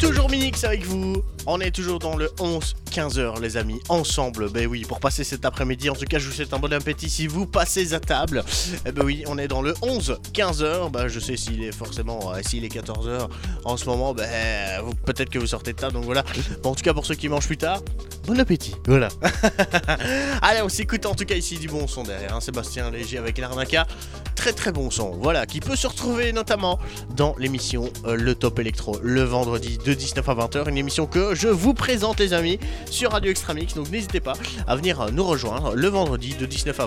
Toujours Minix avec vous. On est toujours dans le 11-15h les amis, ensemble, ben oui, pour passer cet après-midi. En tout cas je vous souhaite un bon appétit si vous passez à table. Eh ben oui, on est dans le 11-15h, ben je sais s'il est forcément, s'il est 14h en ce moment, ben peut-être que vous sortez de table, donc voilà. Bon, en tout cas pour ceux qui mangent plus tard, bon appétit, voilà. Allez, on s'écoute en tout cas ici du bon son derrière, hein, Sébastien Léger avec l'Arnaca. Très très bon son, voilà, qui peut se retrouver notamment dans l'émission Le Top Electro, le vendredi de 19 à 20h, une émission que je vous présente les amis sur Radio Extra Mix, donc n'hésitez pas à venir nous rejoindre le vendredi de 19 à